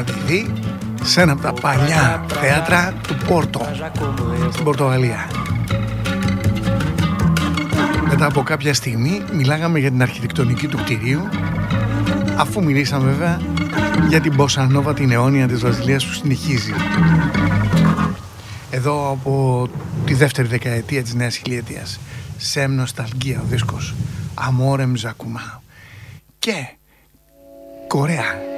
να τη δει σε ένα από τα παλιά θέατρα του Πόρτο, στην Πορτογαλία. Μετά από κάποια στιγμή μιλάγαμε για την αρχιτεκτονική του κτηρίου, αφού μιλήσαμε βέβαια για την Μποσανόβα, την αιώνια της Βραζιλίας που συνεχίζει εδώ από τη δεύτερη δεκαετία της νέας χιλιετίας. Σεμ νοσταλγία ο δίσκος, Amore Mzakuma. Και Κορέα.